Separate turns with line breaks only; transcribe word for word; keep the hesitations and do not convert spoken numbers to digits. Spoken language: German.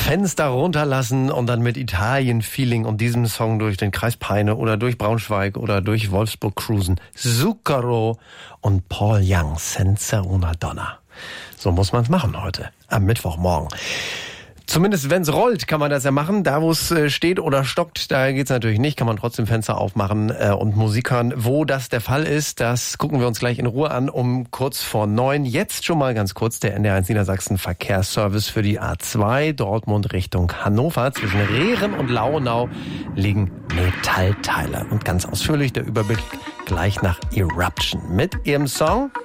Fenster runterlassen und dann mit Italien-Feeling und diesem Song durch den Kreis Peine oder durch Braunschweig oder durch Wolfsburg cruisen. Zucchero und Paul Young, Senza una donna. So muss man es machen heute, am Mittwochmorgen. Zumindest wenn es rollt, kann man das ja machen. Da, wo es äh, steht oder stockt, da geht's natürlich nicht. Kann man trotzdem Fenster aufmachen äh, und Musik hören. Wo das der Fall ist, das gucken wir uns gleich in Ruhe an um kurz vor neun. Jetzt schon mal ganz kurz der N D R eins Niedersachsen Verkehrsservice für die A zwei Dortmund Richtung Hannover. Zwischen Rehren und Lauenau liegen Metallteile. Und ganz ausführlich der Überblick gleich nach Eruption mit ihrem Song